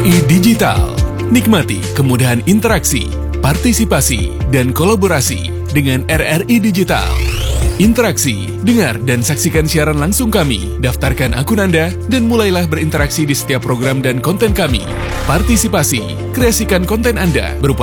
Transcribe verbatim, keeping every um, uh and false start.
I Digital. Nikmati kemudahan interaksi, partisipasi, dan kolaborasi dengan R R I Digital. Interaksi, dengar dan saksikan siaran langsung kami, daftarkan akun Anda, dan mulailah berinteraksi di setiap program dan konten kami. Partisipasi, kreasikan konten Anda berupa